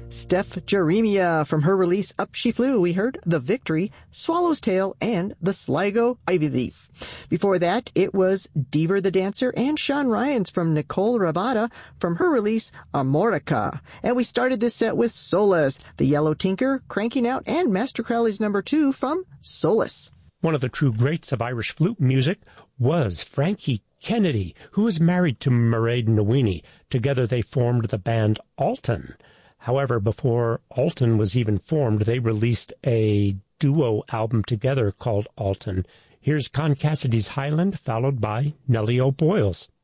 Steph Jeremia, from her release Up She Flew, we heard The Victory, Swallow's Tail, and The Sligo Ivy Leaf. Before that, it was Deaver the Dancer and Sean Ryans from Nicole Rabada from her release Amorica. And we started this set with Solace, The Yellow Tinker, Cranking Out, and Master Crowley's number 2 from Solace. One of the true greats of Irish flute music was Frankie Kennedy, who was married to Mairead Nawini. Together they formed the band Alton. However, before Alton was even formed, they released a duo album together called Alton. Here's Con Cassidy's Highland, followed by Nellie O'Boyle's.